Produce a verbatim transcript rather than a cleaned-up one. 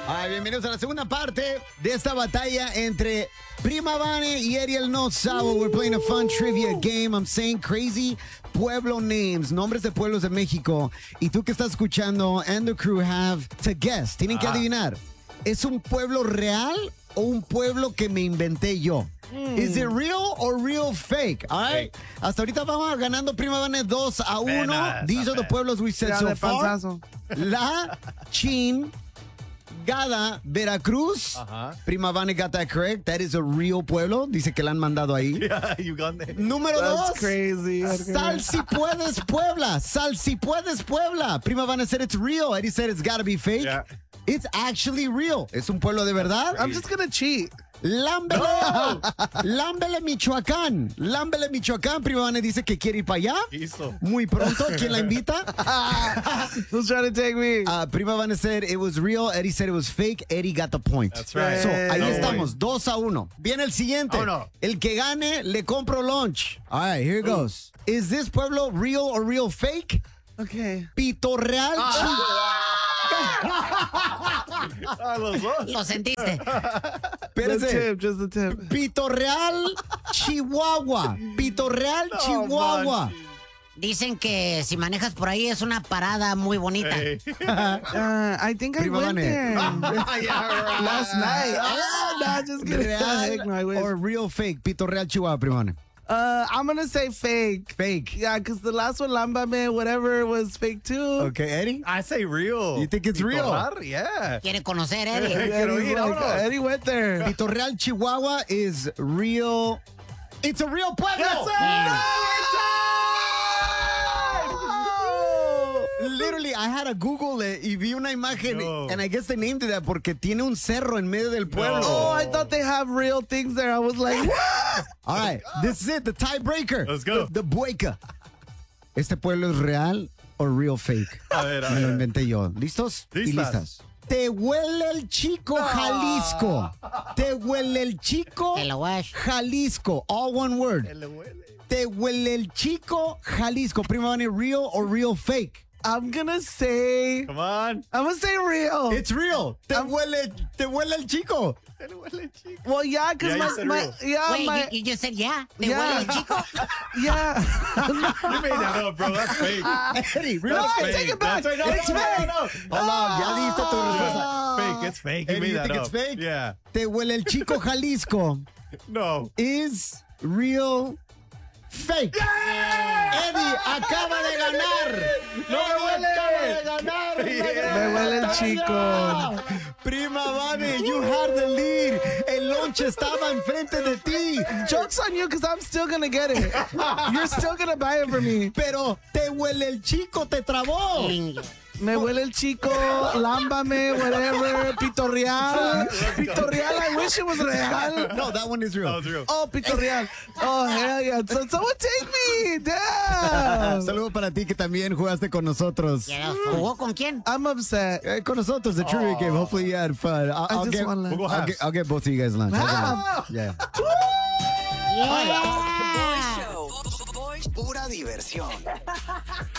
Ay, bienvenidos a la segunda parte de esta batalla entre Prima Vane y Ariel No Sabo. We're playing a fun trivia game. I'm saying crazy pueblo names, nombres de pueblos de México. Y tú que estás escuchando and the crew have to guess. Tienen que Ah. adivinar. ¿Es un pueblo real o un pueblo que me inventé yo? Is it real or real fake? All right. Fake. Hasta ahorita vamos ganando Prima Vane dos a uno. Apenas, These are the apenas. pueblos we said Ya so de far. panzazo. La Chin Gada, Veracruz. Ajá. Prima Vane got that correct. That is a real pueblo. Dice que la han mandado ahí. Yeah, you got there. Número That's dos. crazy. Sal si puedes Puebla. Sal si puedes Puebla. Prima Vane said it's real. Eddie said it's gotta be fake. Yeah. It's actually real. Es un pueblo de verdad. I'm just gonna cheat. Lámbele. Lámbele, Michoacán. Lámbele, Michoacán. Prima Vane dice que quiere ir para allá. Hizo. Muy pronto. ¿Quién la invita? Who's trying to take me? Uh, Prima Vane said it was real. Eddie said it was fake. Eddie got the point. That's right. So, ahí No estamos, dos a uno. Viene el siguiente. Oh, no. El que gane, le compro lunch. All right, here it goes. Is this pueblo real or real fake? Okay. Pito Real. Ah, los dos. Lo sentiste. The Espérese. tip, just the tip. Pito Real, Chihuahua. Pito Real, No Chihuahua. manches. Dicen que si manejas por ahí es una parada muy bonita. Hey. Uh, I think I Prima went Vane. there Yeah, right. last night. Ah, nah, just kidding. Heck no, I Real wish. or real fake? Pito Real, Chihuahua, Prima Vane. Uh, I'm gonna say fake. Fake. Yeah, because the last one, Lambame, whatever, was fake too. Okay, Eddie? I say real. You think it's real? Bipolar? Yeah. Quiere conocer, Eddie. Quiero Eddie's ir, like, vámonos. Eddie went there. Pito Real, Chihuahua is real. It's a real pueblo. Literally, I had to Google it y vi una imagen, No. and I guess they named it that porque tiene un cerro en medio del pueblo. Oh, I thought they have real things there. I was like, what? All right, this is it, the tiebreaker. Let's go. The, the bueca. ¿Este pueblo es real o real fake? A ver, a Me lo ver. inventé yo. ¿Listos? Y Listas. listas. Te huele el chico Jalisco. Te huele el chico Te lo wash. Jalisco. All one word. Le huele. Te huele el chico Jalisco. Prima Vane, real or real fake? I'm gonna say, Come on. I'm gonna say real. It's real. Te huele, te huele el chico. Le huele, chico. well, yeah, because Yeah, you my, said my, real. yeah, Wait, my, you, you just said yeah. ¿Te Yeah. huele el chico? yeah. You made that up, bro. That's fake. Eddie, real No, or I fake? take it back. That's right. No, It's no, no, fake. no, no. Hold on, ya diste tu respuesta. Fake. It's fake. You Eddie, made you that think up. it's fake? Yeah. Te huele el chico Jalisco No. is real fake. Eddie acaba de ganar. No me huele. Acaba de ganar. Yeah. Me huele el chico. Prima Vane, you had the lead. El lonche estaba enfrente de ti. Joke's on you because I'm still gonna get it. You're still gonna buy it for me. Pero te huele el chico, te trabó. Me huele el chico, lámbame, whatever, Pito Real. Pito Real, I wish it was real. No, that one is real. That was real. Oh, Pito Real. Oh, hell yeah. So, someone take me. Damn. Saludo para ti que también jugaste con nosotros. Ya, ¿Jugó con quién? I'm upset. Eh, con nosotros, the trivia game. Hopefully you had fun. I'll, I I'll just get, wanna- We'll go I'll, halves. get, I'll get both of you guys lunch. I'll get lunch. Yeah. Yeah. Pura diversión.